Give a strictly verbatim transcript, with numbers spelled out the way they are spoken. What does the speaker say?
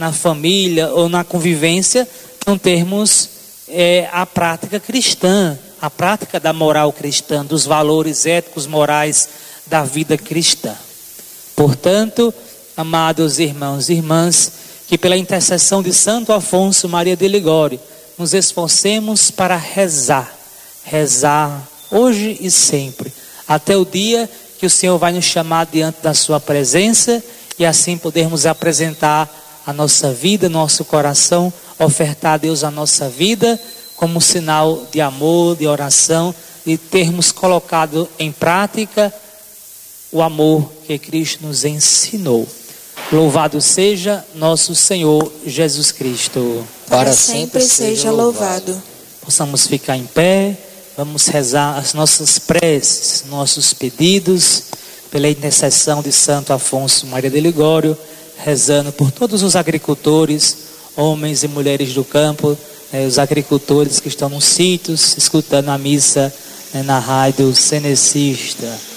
na família ou na convivência, não termos é, a prática cristã, a prática da moral cristã, dos valores éticos, morais da vida cristã. Portanto, amados irmãos e irmãs, que pela intercessão de Santo Afonso Maria de Ligório, nos esforcemos para rezar, rezar hoje e sempre, até o dia que o Senhor vai nos chamar diante da sua presença e assim podermos apresentar a nossa vida, nosso coração, ofertar a Deus a nossa vida como sinal de amor, de oração, de termos colocado em prática o amor que Cristo nos ensinou. Louvado seja nosso Senhor Jesus Cristo. Para sempre seja louvado. Possamos ficar em pé, vamos rezar as nossas preces, nossos pedidos, pela intercessão de Santo Afonso Maria de Ligório, rezando por todos os agricultores, homens e mulheres do campo, né, os agricultores que estão nos sítios, escutando a missa, né, na rádio Cenecista.